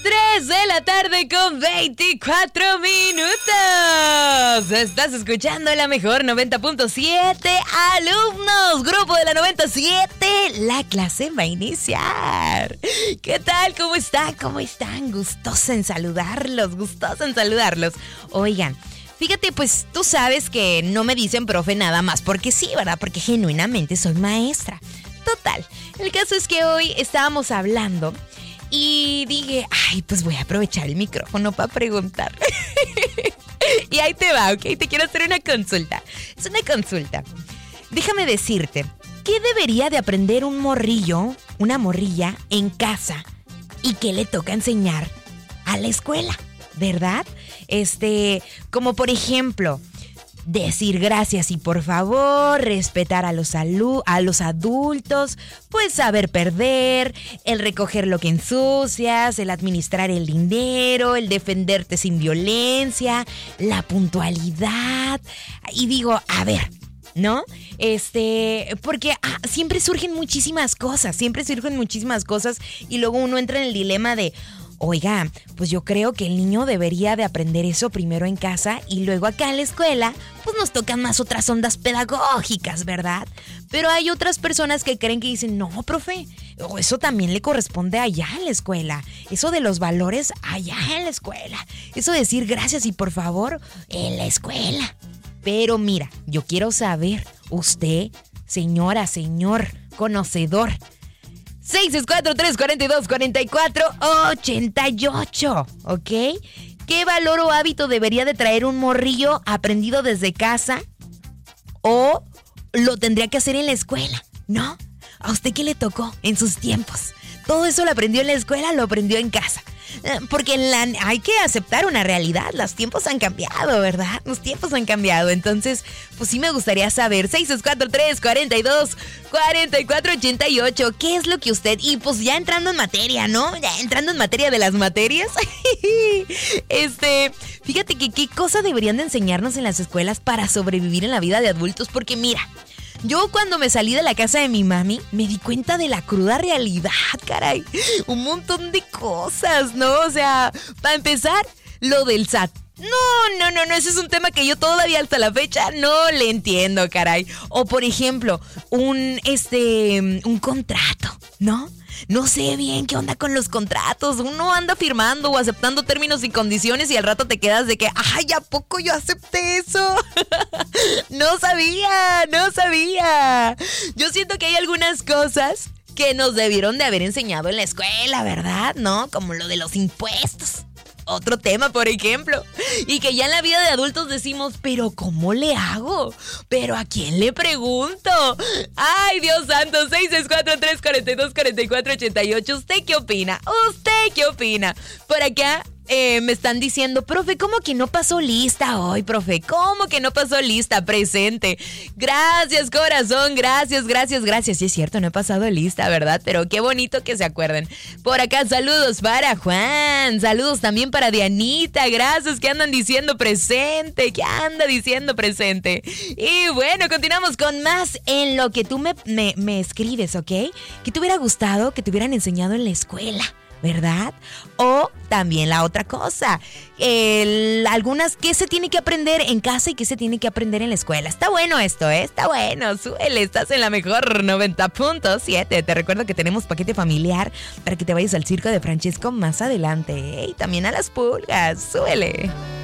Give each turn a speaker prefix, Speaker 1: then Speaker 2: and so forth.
Speaker 1: 3:24 Estás escuchando la mejor 90.7. Alumnos, grupo de la 97. La clase va a iniciar. ¿Qué tal? ¿Cómo están? ¿Cómo están? Gustoso en saludarlos, Oigan, fíjate, pues tú sabes que no me dicen profe nada más porque sí, ¿verdad? Porque genuinamente soy maestra. Total, el caso es que hoy estábamos hablando y dije, pues voy a aprovechar el micrófono para preguntar. Y ahí te va, ¿ok? Te quiero hacer una consulta. Es una consulta. Déjame decirte, ¿qué debería de aprender un morrillo, una morrilla, en casa? ¿Y qué le toca enseñar a la escuela? ¿Verdad? Como por ejemplo, decir gracias y por favor, respetar a los adultos, pues saber perder, el recoger lo que ensucias, el administrar el dinero, el defenderte sin violencia, la puntualidad. Y digo, a ver, ¿no? Porque siempre surgen muchísimas cosas y luego uno entra en el dilema de, oiga, pues yo creo que el niño debería de aprender eso primero en casa y luego acá en la escuela, pues nos tocan más otras ondas pedagógicas, ¿verdad? Pero hay otras personas que creen que dicen, no, profe, eso también le corresponde allá en la escuela. Eso de los valores allá en la escuela. Eso de decir gracias y por favor en la escuela. Pero mira, yo quiero saber, usted, señora, señor, conocedor, 664-342-4488, ¿ok? ¿Qué valor o hábito debería de traer un morrillo aprendido desde casa? ¿O lo tendría que hacer en la escuela? ¿No? ¿A usted qué le tocó en sus tiempos? ¿Todo eso lo aprendió en la escuela o lo aprendió en casa? Porque hay que aceptar una realidad, los tiempos han cambiado, ¿verdad? Los tiempos han cambiado, entonces, pues sí me gustaría saber, 663-42-4488, ¿qué es lo que usted, y pues ya entrando en materia, ¿no? Ya entrando en materia de las materias, fíjate que qué cosa deberían de enseñarnos en las escuelas para sobrevivir en la vida de adultos, porque mira, yo cuando me salí de la casa de mi mami, me di cuenta de la cruda realidad, caray. Un montón de cosas, ¿no? O sea, para empezar, lo del SAT. No, ese es un tema que yo todavía hasta la fecha no le entiendo, caray. O por ejemplo, un contrato, ¿no? No sé bien qué onda con los contratos. Uno anda firmando o aceptando términos y condiciones y al rato te quedas de que, ¿a poco yo acepté eso? No sabía. Yo siento que hay algunas cosas que nos debieron de haber enseñado en la escuela, ¿verdad? ¿No? Como lo de los impuestos. Otro tema, por ejemplo. Y que ya en la vida de adultos decimos, ¿pero cómo le hago? ¿Pero a quién le pregunto? ¡Ay, Dios santo! 664-342-4488. ¿Usted qué opina? Por acá me están diciendo, profe, ¿cómo que no pasó lista hoy, profe? ¿Cómo que no pasó lista? Presente. Gracias, corazón, gracias. Sí es cierto, no he pasado lista, ¿verdad? Pero qué bonito que se acuerden. Por acá, saludos para Juan, saludos también para Dianita, gracias, que andan diciendo presente, Y bueno, continuamos con más en lo que tú me escribes, ¿ok? ¿Qué te hubiera gustado que te hubieran enseñado en la escuela? ¿Verdad? O también la otra cosa, algunas que se tiene que aprender en casa y que se tiene que aprender en la escuela. Está bueno esto, ¿eh? Está bueno, súbele, estás en la mejor 90.7. Te recuerdo que tenemos paquete familiar para que te vayas al circo de Francesco más adelante, ¿eh? Y también a las pulgas, súbele.